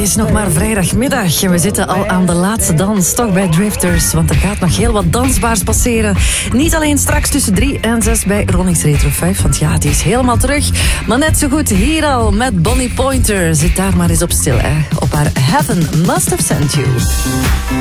is nog maar vrijdagmiddag en we zitten al aan de laatste dans, toch bij Drifters, want er gaat nog heel wat dansbaars passeren. Niet alleen straks tussen 3 en 6 bij Ronix Retro 5, want ja, die is helemaal terug. Maar net zo goed hier al met Bonnie Pointer. Zit daar maar eens op stil, hè. Op haar Heaven Must Have Sent You.